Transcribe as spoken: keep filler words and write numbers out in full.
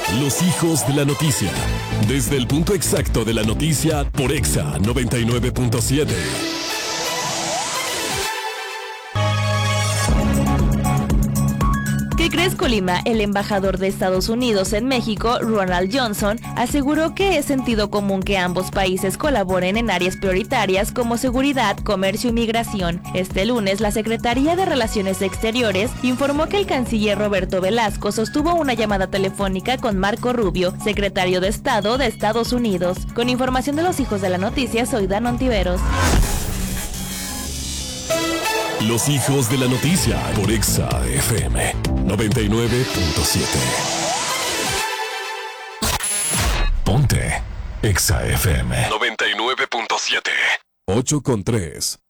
Los hijos de la noticia. Desde el punto exacto de la noticia por Exa noventa y nueve punto siete. ¿Qué crees, Colima? El embajador de Estados Unidos en México, Ronald Johnson, aseguró que es sentido común que ambos países colaboren en áreas prioritarias como seguridad, comercio y migración. Este lunes, la Secretaría de Relaciones Exteriores informó que el canciller Roberto Velasco sostuvo una llamada telefónica con Marco Rubio, secretario de Estado de Estados Unidos. Con información de los hijos de la noticia, soy Dan Ontiveros. Los hijos de la noticia por Exa F M noventa y nueve punto siete. Ponte Exa F M noventa y nueve punto siete. ocho con tres.